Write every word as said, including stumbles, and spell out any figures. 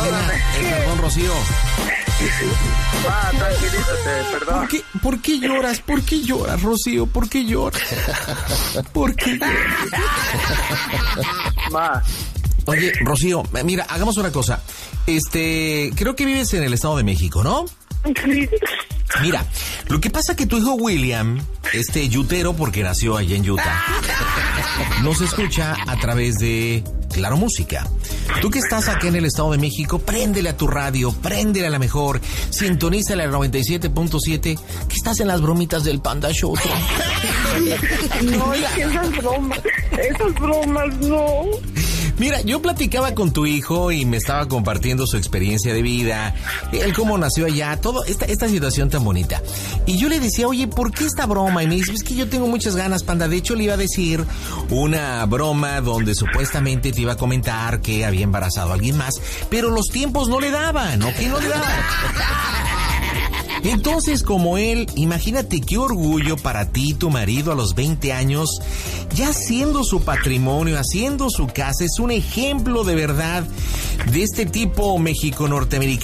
eh, perdón, Rocío. Va, tranquilízate, perdón. ¿Por qué, ¿Por qué lloras? ¿Por qué lloras, Rocío? ¿Por qué lloras? ¿Por qué lloras? Ma. Oye, Rocío, mira, hagamos una cosa. Este, creo que vives en el Estado de México, ¿no? Sí. Mira, lo que pasa que tu hijo William, este yutero, porque nació allá en Utah, nos escucha a través de Claro Música. Tú que estás acá en el Estado de México, préndele a tu radio, préndele a la mejor, sintonízale al noventa y siete punto siete, que estás en las bromitas del Panda Show. No, es que esas bromas, esas bromas, no. Mira, yo platicaba con tu hijo y me estaba compartiendo su experiencia de vida, él cómo nació allá, todo esta, esta situación tan bonita. Y yo le decía, oye, ¿por qué esta broma? Y me dice, es que yo tengo muchas ganas, Panda. De hecho, le iba a decir una broma donde supuestamente te iba a comentar que había embarazado a alguien más, pero los tiempos no le daban, ¿o qué no le daban? Entonces, como él, imagínate qué orgullo para ti, tu marido a los veinte años, ya haciendo su patrimonio, haciendo su casa, es un ejemplo de verdad de este tipo México-norteamericano.